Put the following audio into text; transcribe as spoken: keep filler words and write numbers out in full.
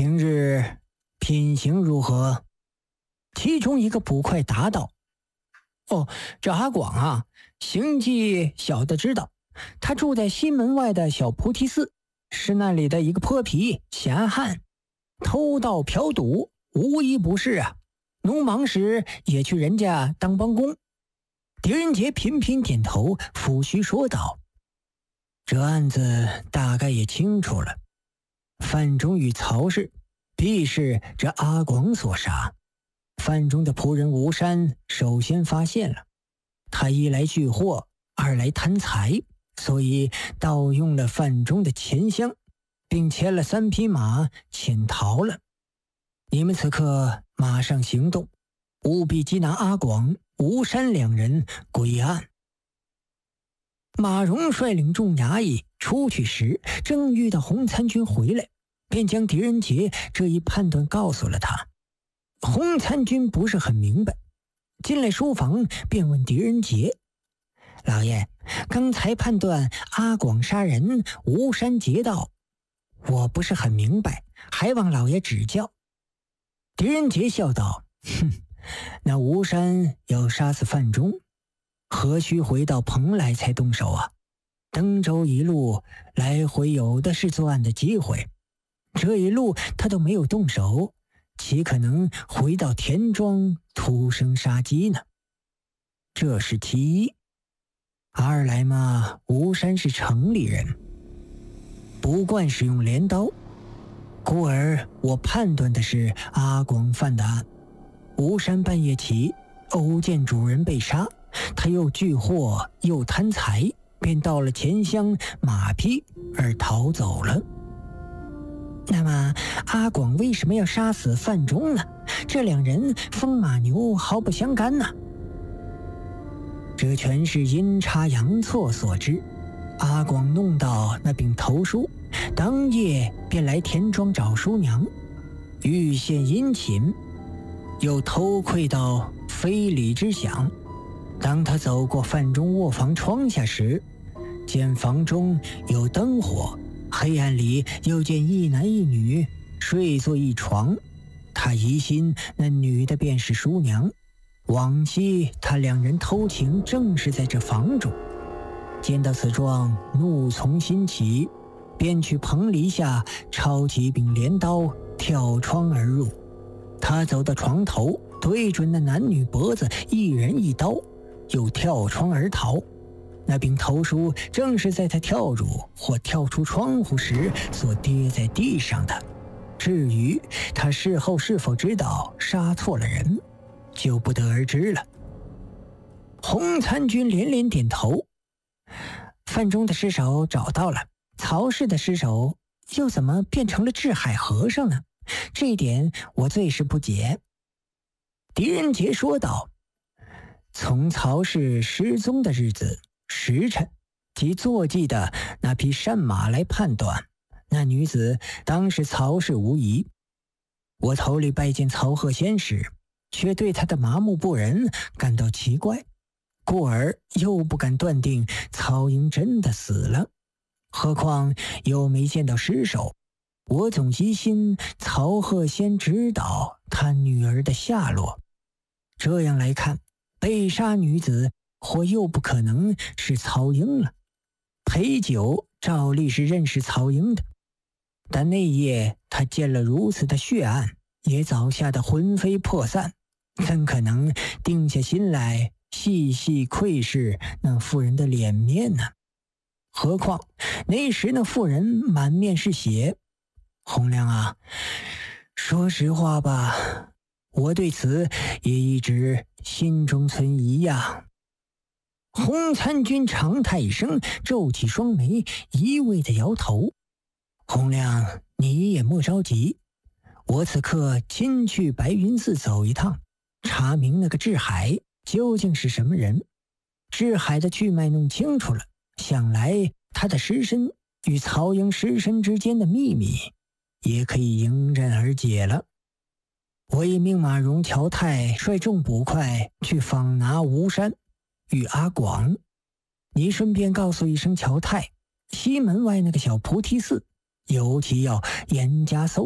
平日品行如何？其中一个捕快答道：哦，这阿广啊，行迹小的知道，他住在西门外的小菩提寺，是那里的一个泼皮闲汉，偷盗嫖赌无一不是啊，农忙时也去人家当帮工。狄仁杰频频点头，抚须说道：这案子大概也清楚了，范中与曹氏必是这阿广所杀。范中的仆人吴山首先发现了，他一来聚货，二来贪财，所以盗用了范中的钱箱，并牵了三匹马潜逃了。你们此刻马上行动，务必缉拿阿广、吴山两人归案。马荣率领众衙役出去时，正遇到洪参军回来，便将狄仁杰这一判断告诉了他。洪参军不是很明白，进来书房便问狄仁杰：老爷，刚才判断阿广杀人，吴山劫道，我不是很明白，还望老爷指教。狄仁杰笑道：哼，那吴山要杀死范中，何须回到蓬莱才动手啊？登州一路来回有的是作案的机会，这一路他都没有动手，岂可能回到田庄徒生杀机呢？这是其一。二来嘛，吴山是城里人，不惯使用镰刀，故而我判断的是阿广犯的案。吴山半夜起偶见主人被杀，他又聚货又贪财，便盗了钱箱马匹而逃走了。那么阿广为什么要杀死范中呢？这两人风马牛毫不相干呢？这全是阴差阳错所致。阿广弄到那柄投书，当夜便来田庄找叔娘，欲献殷勤，又偷窥到非礼之想。当他走过范中卧房窗下时，见房中有灯火，黑暗里又见一男一女睡坐一床，他疑心那女的便是叔娘。往昔他两人偷情正是在这房中，见到此状，怒从心起，便去棚篱下抄起一柄镰刀，跳窗而入。他走到床头，对准那男女脖子，一人一刀，又跳窗而逃。那柄投书正是在他跳入或跳出窗户时所跌在地上的。至于他事后是否知道杀错了人，就不得而知了。洪参军连连点头。范中的尸首找到了，曹氏的尸首又怎么变成了智海和尚呢？这一点我最是不解。狄仁杰说道：从曹氏失踪的日子、时辰及坐骑的那匹善马来判断，那女子当是曹氏无疑。我头里拜见曹鹤仙时，却对他的麻木不仁感到奇怪，故而又不敢断定曹英真的死了，何况又没见到尸首。我总疑心曹鹤仙知道他女儿的下落。这样来看，被杀女子或又不可能是曹英了。裴九照例是认识曹英的，但那夜他见了如此的血案，也早吓得魂飞魄散，怎可能定下心来细细窥视那妇人的脸面呢？何况那时那妇人满面是血。洪亮啊，说实话吧，我对此也一直心中存疑呀。洪参军长叹一声，皱起双眉，一味地摇头。洪亮，你也莫着急，我此刻亲去白云寺走一趟，查明那个智海究竟是什么人。智海的去脉弄清楚了，想来他的尸身与曹营尸身之间的秘密也可以迎刃而解了。我已命马荣、乔泰率众捕快去访拿吴山与阿广，你顺便告诉一声乔泰，西门外那个小菩提寺尤其要严加搜